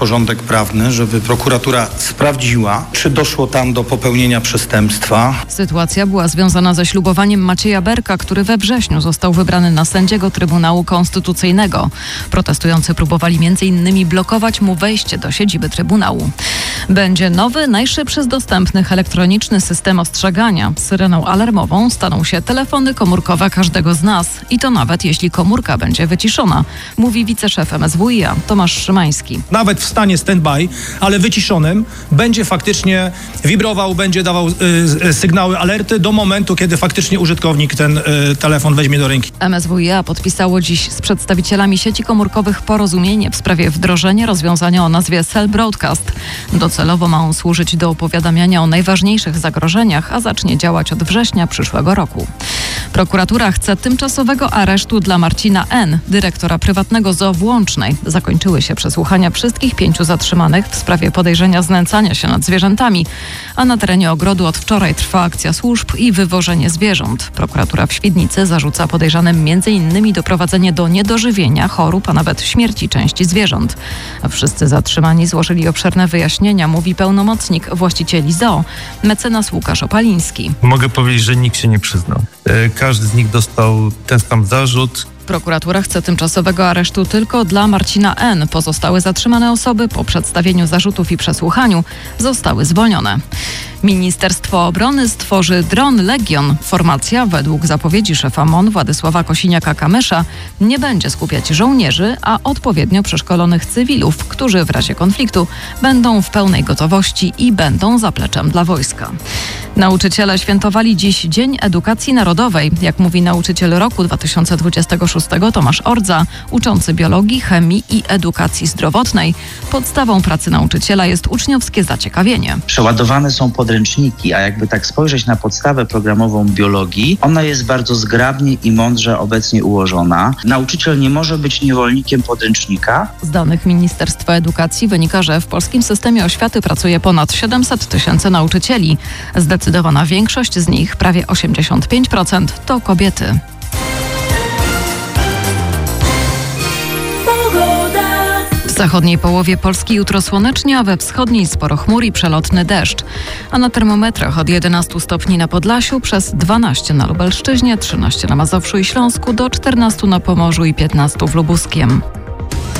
porządek prawny, żeby prokuratura sprawdziła, czy doszło tam do popełnienia przestępstwa. Sytuacja była związana ze ślubowaniem Macieja Berka, który we wrześniu został wybrany na sędziego Trybunału Konstytucyjnego. Protestujący próbowali m.in. blokować mu wejście do siedziby Trybunału. Będzie nowy, najszybszy z dostępnych elektroniczny system ostrzegania. Syreną alarmową staną się telefony komórkowe każdego z nas. I to nawet jeśli komórka będzie wyciszona, mówi wiceszef MSWiA Tomasz Szymański. Nawet w stanie stand-by, ale wyciszonym, będzie faktycznie wibrował, będzie dawał sygnały, alerty do momentu, kiedy faktycznie użytkownik ten telefon weźmie do ręki. MSWiA podpisało dziś z przedstawicielami sieci komórkowych porozumienie w sprawie wdrożenia rozwiązania o nazwie Cell Broadcast. Docelowo ma on służyć do opowiadamiania o najważniejszych zagrożeniach, a zacznie działać od września przyszłego roku. Prokuratura chce tymczasowego aresztu dla Marcina N., dyrektora prywatnego zoo w Łącznej. Zakończyły się przesłuchania wszystkich 5 zatrzymanych w sprawie podejrzenia znęcania się nad zwierzętami, a na terenie ogrodu od wczoraj trwa akcja służb i wywożenie zwierząt. Prokuratura w Świdnicy zarzuca podejrzanym m.in. doprowadzenie do niedożywienia, chorób, a nawet śmierci części zwierząt. Wszyscy zatrzymani złożyli obszerne wyjaśnienia, mówi pełnomocnik właścicieli zoo, mecenas Łukasz Opaliński. Mogę powiedzieć, że nikt się nie przyznał. Każdy z nich dostał ten sam zarzut. Prokuratura chce tymczasowego aresztu tylko dla Marcina N. Pozostałe zatrzymane osoby po przedstawieniu zarzutów i przesłuchaniu zostały zwolnione. Ministerstwo Obrony stworzy dron Legion. Formacja, według zapowiedzi szefa MON Władysława Kosiniaka-Kamysza, nie będzie skupiać żołnierzy, a odpowiednio przeszkolonych cywilów, którzy w razie konfliktu będą w pełnej gotowości i będą zapleczem dla wojska. Nauczyciele świętowali dziś Dzień Edukacji Narodowej. Jak mówi nauczyciel roku 2026 Tomasz Ordza, uczący biologii, chemii i edukacji zdrowotnej, podstawą pracy nauczyciela jest uczniowskie zaciekawienie. Przeładowane są podręczniki, a jakby tak spojrzeć na podstawę programową biologii, ona jest bardzo zgrabnie i mądrze obecnie ułożona. Nauczyciel nie może być niewolnikiem podręcznika. Z danych Ministerstwa Edukacji wynika, że w polskim systemie oświaty pracuje ponad 700 000 nauczycieli. Zdecydowana większość z nich, prawie 85%, to kobiety. W zachodniej połowie Polski jutro słonecznie, a we wschodniej sporo chmur i przelotny deszcz. A na termometrach od 11 stopni na Podlasiu, przez 12 na Lubelszczyźnie, 13 na Mazowszu i Śląsku, do 14 na Pomorzu i 15 w Lubuskiem.